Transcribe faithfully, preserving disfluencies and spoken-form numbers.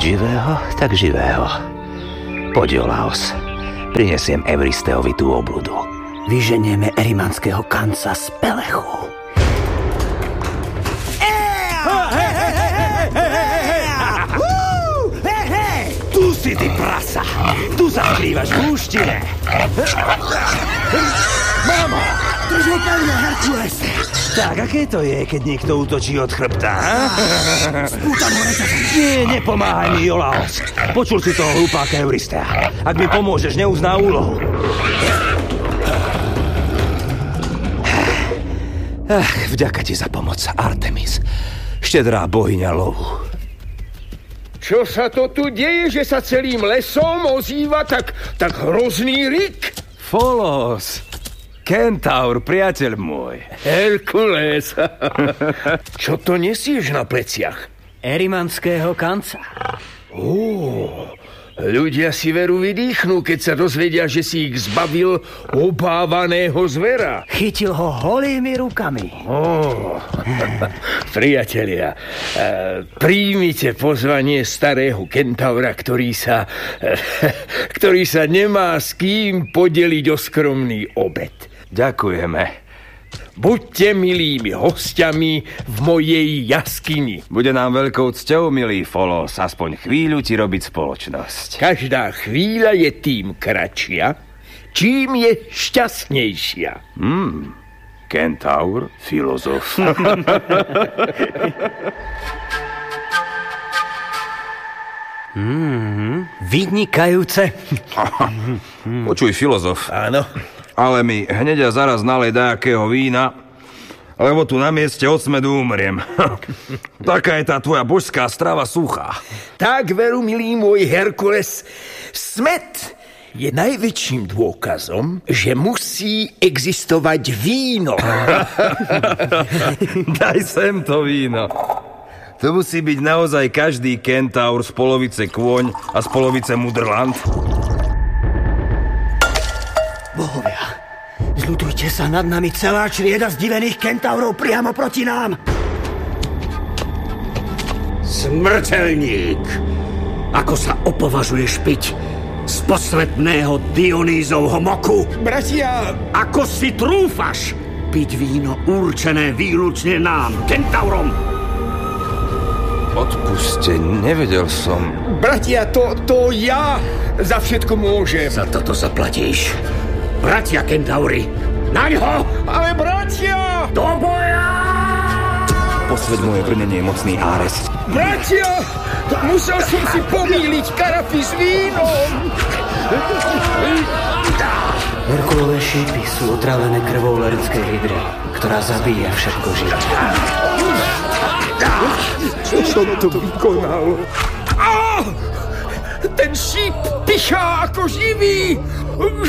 živého, tak živého. Poď, Jolaos, prinesiem Euristeovi tú obludu. Vyženieme erimanského kanca z pelechu. Tu si, ty prasa! Tu zakrývaš v úštine! Mamo! Drž ho pevne, Herkules! Tak, aké to je, keď niekto útočí od chrbta? Spútam ho reťazom! Nie, nepomáhaj mi, Jolaos. Počul si toho hlupáka Euristea. Ak mi pomôžeš, neuzná úlohu. Ach, vďaka ti za pomoc, Artemis. Štedrá bohyňa lovu. Čo sa to tu deje, že sa celým lesom ozýva tak, tak hrozný rik? Folos, Kentaur, priateľ môj. Herkules. Čo to nesieš na pleciach? Erimanského kanca. Ó, ľudia si veru vydýchnú, keď sa dozvedia, že si ich zbavil obávaného zvera. Chytil ho holými rukami. Ó, priatelia, e, príjmite pozvanie starého kentaura, ktorý sa, e, ktorý sa nemá s kým podeliť o skromný obed. Ďakujeme. Buďte milými hostiami v mojej jaskyni. Bude nám veľkou cťou, milý Folos, aspoň chvíľu ti robiť spoločnosť. Každá chvíľa je tým kratšia, čím je šťastnejšia. Hmm, Kentaur, filozof. mm, vynikajúce. Počuj, filozof. Áno. Ale mi hneď a zaraz nalej dájakého vína, lebo tu na mieste od smedu umriem. Taká je tá tvoja božská strava suchá. Tak veru, milý môj Herkules, smet je najväčším dôkazom, že musí existovať víno. Daj sem to víno. To musí byť naozaj každý kentaur z polovice kôň a z polovice mudrland. Bohovia, zľutujte sa nad nami, celá črieda zdivených kentaurov priamo proti nám. Smrteľník, ako sa opovažuješ piť z posvetného Dionýzovho moku? Bratia, Ako si trúfaš piť víno určené výlučne nám, kentaurom? Odpuste, nevedel som. bratia, to, to ja za všetko môžem. Za toto zaplatíš. Bratia kentauri, naňho! Ale bratia! Do boja! Posveď moje brnenie, mocný Ares. Bratia! Musel som si pomýliť karafy s vínom! Herkulové šípy sú otrávené krvou lerickej hydry, ktorá zabíja všetko živé. Čo som to vykonal? Á! Ten šíp pichá ako živý!